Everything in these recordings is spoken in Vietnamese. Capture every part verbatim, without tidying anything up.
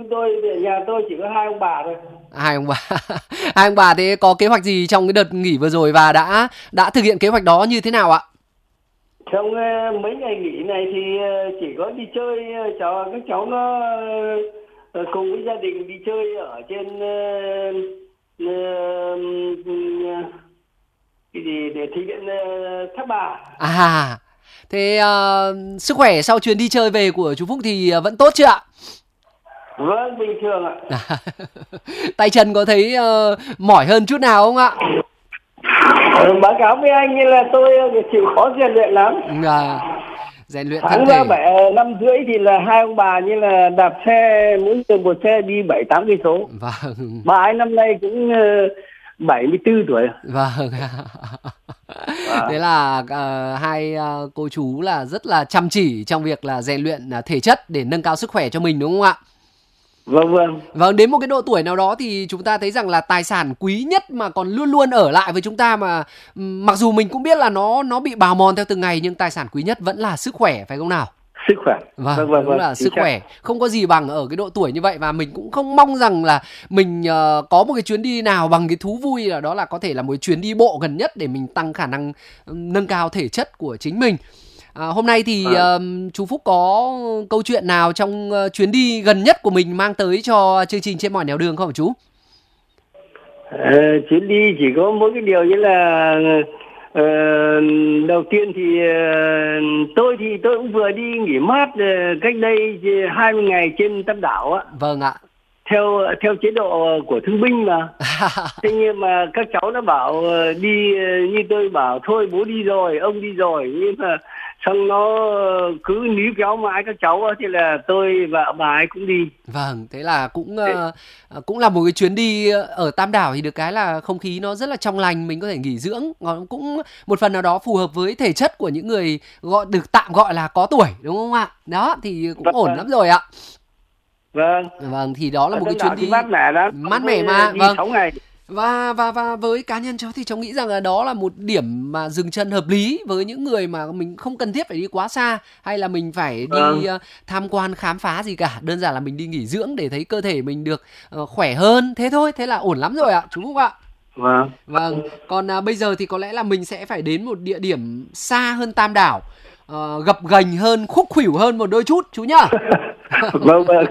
tôi, nhà tôi chỉ có hai ông bà thôi. Hai ông bà. Hai ông bà thế có kế hoạch gì trong cái đợt nghỉ vừa rồi và đã đã thực hiện kế hoạch đó như thế nào ạ? Trong uh, mấy ngày nghỉ này thì uh, chỉ có đi chơi uh, cho các cháu nó uh, cùng với gia đình đi chơi ở trên uh, uh, uh, cái gì để thủy điện uh, Thác Bà. À, thế uh, sức khỏe sau chuyến đi chơi về của chú Phúc thì vẫn tốt chưa ạ? Vâng, bình thường ạ. Tay chân có thấy uh, mỏi hơn chút nào không ạ? Báo cáo với anh như là tôi chịu khó rèn luyện lắm. À, rèn luyện thân tháng thể. ra bảy năm rưỡi thì là hai ông bà như là đạp xe mỗi người một xe đi bảy tám cây số. Vâng. Bà ấy năm nay cũng bảy mươi tư tuổi. Vâng. À. Thế là uh, hai uh, cô chú là rất là chăm chỉ trong việc là rèn luyện uh, thể chất để nâng cao sức khỏe cho mình, đúng không ạ? Vâng vâng. Vâng, đến một cái độ tuổi nào đó thì chúng ta thấy rằng là tài sản quý nhất mà còn luôn luôn ở lại với chúng ta, mà mặc dù mình cũng biết là nó nó bị bào mòn theo từng ngày, nhưng tài sản quý nhất vẫn là sức khỏe, phải không nào? Sức khỏe. Vâng, vâng, vâng, đúng là vâng, sức khỏe không có gì bằng ở cái độ tuổi như vậy, và mình cũng không mong rằng là mình uh, có một cái chuyến đi nào bằng cái thú vui là đó là có thể là một chuyến đi bộ gần nhất để mình tăng khả năng um, nâng cao thể chất của chính mình. À, hôm nay thì uh, chú Phúc có câu chuyện nào trong uh, chuyến đi gần nhất của mình mang tới cho chương trình Trên Mọi Nẻo Đường không hả chú? À, chuyến đi chỉ có mỗi cái điều như là uh, đầu tiên thì uh, tôi thì tôi cũng vừa đi nghỉ mát uh, cách đây hai mươi ngày trên Tam Đảo á. Vâng ạ. Theo theo chế độ của thương binh mà. Thế nhưng mà các cháu nó bảo đi, như tôi bảo thôi bố đi rồi, ông đi rồi, nhưng mà xong nó cứ níu kéo mãi các cháu, thì là tôi và bà ấy cũng đi. Vâng, thế là cũng uh, cũng là một cái chuyến đi ở Tam Đảo thì được cái là không khí nó rất là trong lành, mình có thể nghỉ dưỡng, cũng một phần nào đó phù hợp với thể chất của những người gọi được tạm gọi là có tuổi, đúng không ạ? Đó thì cũng vâng, ổn vâng. lắm rồi ạ. Vâng. Vâng, thì đó là ở một cái chuyến đi mát mẻ lắm. Mát mẻ mà. Đi vâng. sáu ngày. Và và và với cá nhân cháu thì cháu nghĩ rằng là đó là một điểm mà dừng chân hợp lý với những người mà mình không cần thiết phải đi quá xa, hay là mình phải đi vâng. uh, tham quan khám phá gì cả, đơn giản là mình đi nghỉ dưỡng để thấy cơ thể mình được uh, khỏe hơn, thế thôi, thế là ổn lắm rồi ạ, chú Phúc ạ. Vâng. Vâng, còn uh, bây giờ thì có lẽ là mình sẽ phải đến một địa điểm xa hơn Tam Đảo, uh, gập ghềnh hơn, khúc khuỷu hơn một đôi chút chú nhá. Vâng vâng.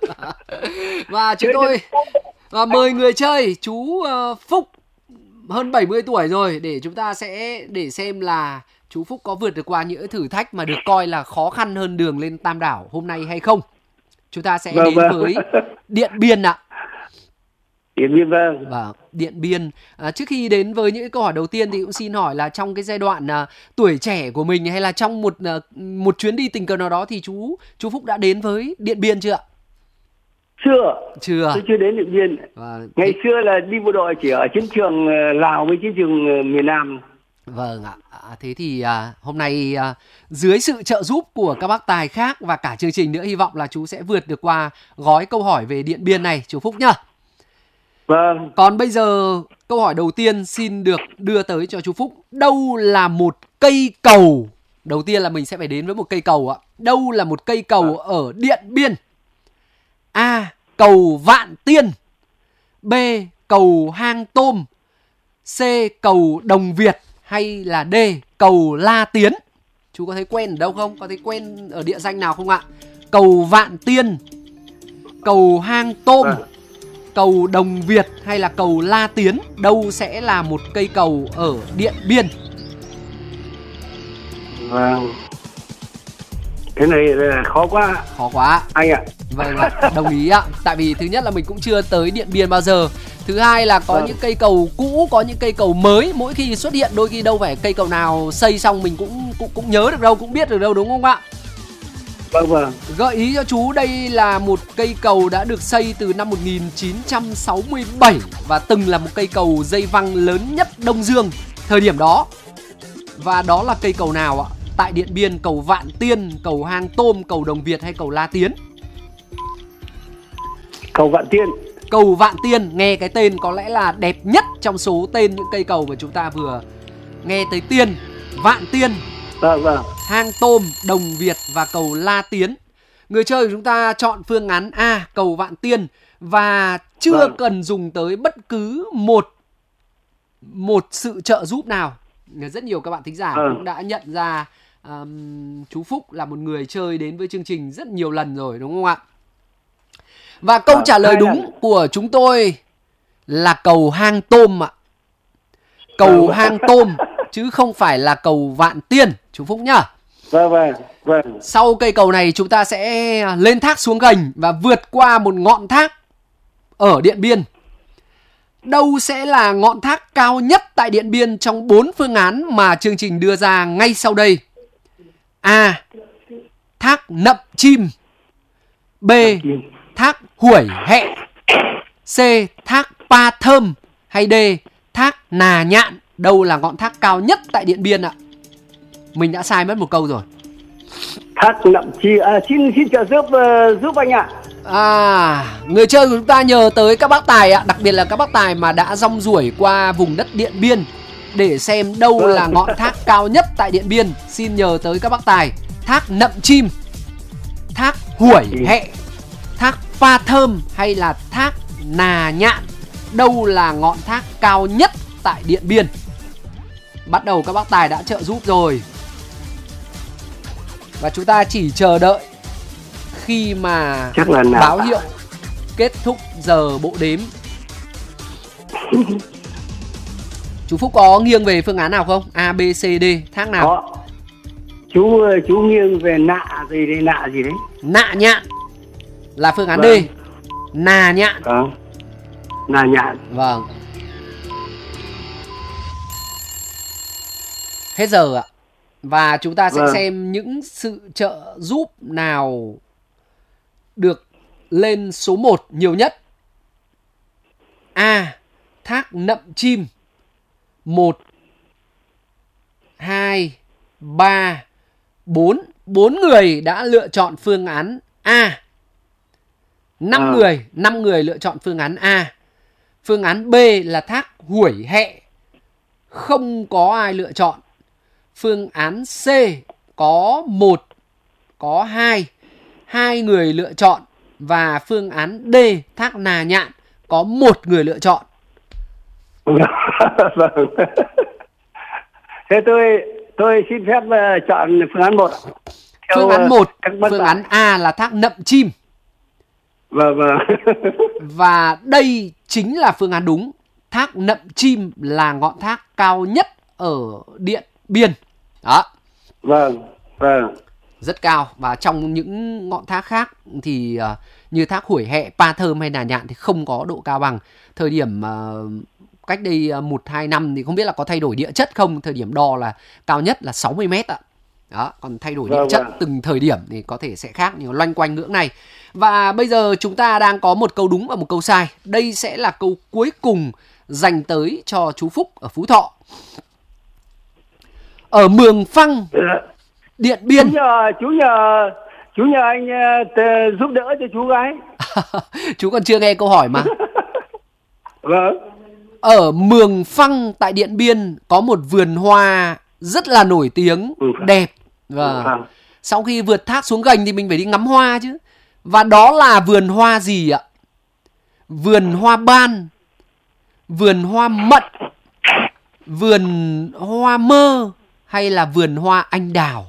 Và chúng tôi và mời người chơi chú uh, Phúc, hơn bảy mươi tuổi rồi, để chúng ta sẽ để xem là chú Phúc có vượt được qua những thử thách mà được coi là khó khăn hơn đường lên Tam Đảo hôm nay hay không. Chúng ta sẽ vâng, đến vâng. với Điện Biên ạ. Điện Biên vâng. Và Điện Biên. À, trước khi đến với những câu hỏi đầu tiên thì cũng xin hỏi là trong cái giai đoạn uh, tuổi trẻ của mình, hay là trong một uh, một chuyến đi tình cờ nào đó thì chú chú Phúc đã đến với Điện Biên chưa ạ? Chưa. Chưa. Tôi chưa đến Điện Biên. Và ngày thế... xưa là đi bộ đội chỉ ở chiến trường Lào với chiến trường miền Nam. Vâng ạ. À, thế thì à, hôm nay à, dưới sự trợ giúp của các bác tài khác và cả chương trình nữa, hy vọng là chú sẽ vượt được qua gói câu hỏi về Điện Biên này chú Phúc nhá. Vâng. Còn bây giờ câu hỏi đầu tiên xin được đưa tới cho chú Phúc. Đâu là một cây cầu? Đầu tiên là mình sẽ phải đến với một cây cầu ạ. Đâu là một cây cầu à. ở Điện Biên? A. Cầu Vạn Tiên. B. Cầu Hang Tôm. C. Cầu Đồng Việt. Hay là D. Cầu La Tiến? Chú có thấy quen ở đâu không? Có thấy quen ở địa danh nào không ạ? Cầu Vạn Tiên, cầu Hang Tôm, à. cầu Đồng Việt hay là cầu La Tiến? Đâu sẽ là một cây cầu ở Điện Biên? Vâng. Cái này là khó quá. Khó quá anh ạ. Vâng ạ, đồng ý ạ. Tại vì thứ nhất là mình cũng chưa tới Điện Biên bao giờ. Thứ hai là có vâng. những cây cầu cũ, có những cây cầu mới. Mỗi khi xuất hiện đôi khi đâu phải cây cầu nào xây xong mình cũng cũng, cũng nhớ được đâu, cũng biết được đâu, đúng không ạ? Vâng vâng. Gợi ý cho chú, đây là một cây cầu đã được xây từ năm một nghìn chín trăm sáu mươi bảy và từng là một cây cầu dây văng lớn nhất Đông Dương thời điểm đó. Và đó là cây cầu nào ạ? Tại Điện Biên, cầu Vạn Tiên, cầu Hang Tôm, cầu Đồng Việt hay cầu La Tiến? Cầu Vạn Tiên. Cầu Vạn Tiên, nghe cái tên có lẽ là đẹp nhất trong số tên những cây cầu mà chúng ta vừa nghe tới tiên. Vạn Tiên, vâng vâng, Hang Tôm, Đồng Việt và cầu La Tiến. Người chơi của chúng ta chọn phương án A, cầu Vạn Tiên, và chưa Vâng. cần dùng tới bất cứ một một sự trợ giúp nào. Rất nhiều các bạn thính giả Vâng. cũng đã nhận ra um, chú Phúc là một người chơi đến với chương trình rất nhiều lần rồi, đúng không ạ? Và câu Vâng, trả lời hai đúng lần. của chúng tôi là cầu Hang Tôm ạ. Cầu Vâng. Hang Tôm chứ không phải là cầu Vạn Tiên, chú Phúc nhá. Vâng, vâng, vâng. Sau cây cầu này chúng ta sẽ lên thác xuống gành và vượt qua một ngọn thác ở Điện Biên. Đâu sẽ là ngọn thác cao nhất tại Điện Biên trong bốn phương án mà chương trình đưa ra ngay sau đây? A. Thác Nậm Chim. B. Thác Hủy Hẹ. C. Thác Pa Thơm. Hay D. Thác Nà Nhạn. Đâu là ngọn thác cao nhất tại Điện Biên ạ? Mình đã sai mất một câu rồi. Thác Nậm Chi, à, xin xin trợ giúp uh, giúp anh ạ. À, người chơi của chúng ta nhờ tới các bác tài ạ, đặc biệt là các bác tài mà đã rong ruổi qua vùng đất Điện Biên để xem đâu là ngọn thác cao nhất tại Điện Biên. Xin nhờ tới các bác tài. Thác Nậm Chim, thác Hủy Hẹ, thác Pa Thơm hay là thác Nà Nhạn? Đâu là ngọn thác cao nhất tại Điện Biên? Bắt đầu các bác tài đã trợ giúp rồi. Và chúng ta chỉ chờ đợi khi mà Chắc là nào báo hiệu kết thúc giờ bộ đếm. Chú Phúc có nghiêng về phương án nào không? A, B, C, D, thác nào? Có. Chú chú nghiêng về nạ gì đấy, nạ gì đấy. Nạ Nhạn là phương án Vâng. D. Nà Nhạn. Vâng. Nà Nhạn. Vâng. Hết giờ ạ. Và chúng ta sẽ Vâng. xem những sự trợ giúp nào được lên số một nhiều nhất. A. Thác Nậm Chim. Một, hai, ba, bốn. Bốn người đã lựa chọn phương án A. Năm À. người, năm người lựa chọn phương án A. Phương án B là thác Hủy Hẹ. Không có ai lựa chọn. Phương án C có một, có hai, hai người lựa chọn. Và phương án D, thác Nà Nhạn, có một người lựa chọn. Vâng. Thế tôi tôi xin phép uh, chọn phương án một. Phương án một, phương án A là thác Nậm Chim. Vâng, vâng. Và đây chính là phương án đúng. Thác Nậm Chim là ngọn thác cao nhất ở Điện Biên. Đó. Vâng, vâng. Rất cao. Và trong những ngọn thác khác thì uh, như thác Hủy Hẹ, Pa Thơm hay Nà Nhạn thì không có độ cao bằng. Thời điểm uh, cách đây uh, một hai năm thì không biết là có thay đổi địa chất không. Thời điểm đo là cao nhất là sáu mươi mét ạ. Đó, còn thay đổi địa Vâng, chất vâng. từng thời điểm thì có thể sẽ khác, nhưng loanh quanh ngưỡng này. Và bây giờ chúng ta đang có một câu đúng và một câu sai. Đây sẽ là câu cuối cùng dành tới cho chú Phúc ở Phú Thọ. Ở Mường Phăng, Điện Biên. Chú nhờ chú nhờ chú nhờ anh uh, giúp đỡ cho chú gái. Chú còn chưa nghe câu hỏi mà. Vâng. Ở Mường Phăng tại Điện Biên có một vườn hoa rất là nổi tiếng, Ừ. đẹp. Và Vâng. sau khi vượt thác xuống gành thì mình phải đi ngắm hoa chứ. Và đó là vườn hoa gì ạ? Vườn hoa ban, vườn hoa mận, vườn hoa mơ hay là vườn hoa anh đào?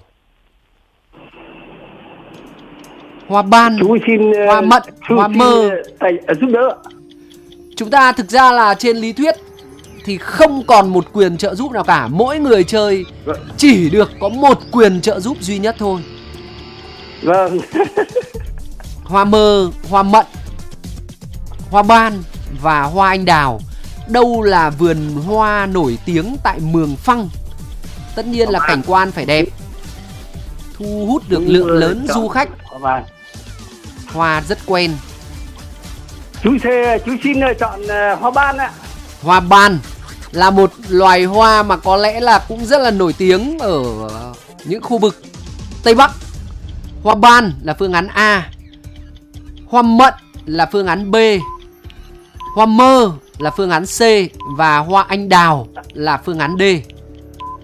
Hoa ban, Chú xin uh, hoa mận, chú hoa xin, mơ. uh, tài, uh, giúp đỡ. Chúng ta thực ra là trên lý thuyết thì không còn một quyền trợ giúp nào cả. Mỗi người chơi Vâng. chỉ được có một quyền trợ giúp duy nhất thôi. Vâng. Hoa mơ, hoa mận, hoa ban và hoa anh đào. Đâu là vườn hoa nổi tiếng tại Mường Phăng? Tất nhiên là cảnh quan phải đẹp, thu hút được Chú, lượng uh, lớn chọn du khách. hoa ban. Hoa rất quen. Chú sẽ chú xin uh, chọn uh, hoa ban ạ. Hoa ban là một loài hoa mà có lẽ là cũng rất là nổi tiếng ở những khu vực Tây Bắc. Hoa ban là phương án A. Hoa mận là phương án B. Hoa mơ là phương án C. Và hoa anh đào là phương án D.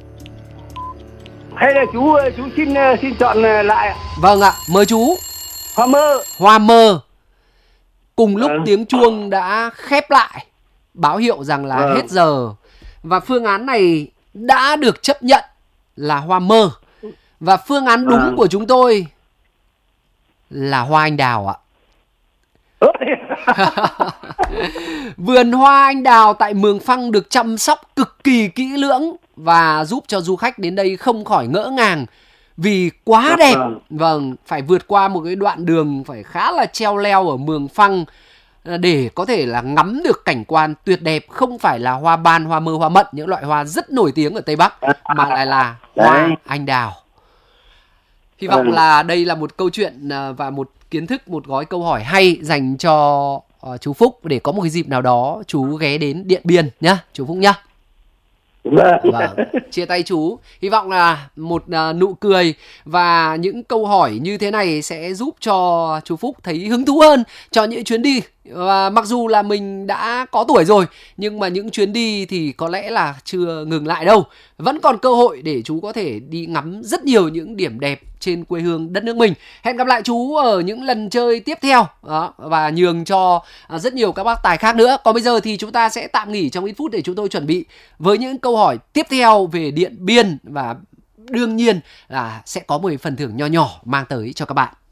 Hay là chú uh, chú xin uh, xin chọn uh, lại ạ. Vâng ạ, mời chú. Hoa mơ. Hoa mơ. Cùng lúc Vâng. tiếng chuông đã khép lại, báo hiệu rằng là Vâng. hết giờ. Và phương án này đã được chấp nhận là hoa mơ. Và phương án đúng Vâng. của chúng tôi là hoa anh đào ạ. Vườn hoa anh đào tại Mường Phăng được chăm sóc cực kỳ kỹ lưỡng và giúp cho du khách đến đây không khỏi ngỡ ngàng vì quá đẹp. Vâng, phải vượt qua một cái đoạn đường phải khá là treo leo ở Mường Phăng để có thể là ngắm được cảnh quan tuyệt đẹp, không phải là hoa ban, hoa mơ, hoa mận, những loại hoa rất nổi tiếng ở Tây Bắc, mà lại là hoa anh đào. Hy vọng là đây là một câu chuyện và một kiến thức, một gói câu hỏi hay dành cho uh, chú Phúc, để có một cái dịp nào đó chú ghé đến Điện Biên nhá, chú Phúc nhá. Vâng, chia tay chú. Hy vọng là một uh, nụ cười và những câu hỏi như thế này sẽ giúp cho chú Phúc thấy hứng thú hơn cho những chuyến đi. Và mặc dù là mình đã có tuổi rồi, nhưng mà những chuyến đi thì có lẽ là chưa ngừng lại đâu. Vẫn còn cơ hội để chú có thể đi ngắm rất nhiều những điểm đẹp trên quê hương đất nước mình. Hẹn gặp lại chú ở những lần chơi tiếp theo. Đó, và nhường cho rất nhiều các bác tài khác nữa. Còn bây giờ thì chúng ta sẽ tạm nghỉ trong ít phút để chúng tôi chuẩn bị với những câu hỏi tiếp theo về Điện Biên. Và đương nhiên là sẽ có một phần thưởng nho nhỏ mang tới cho các bạn.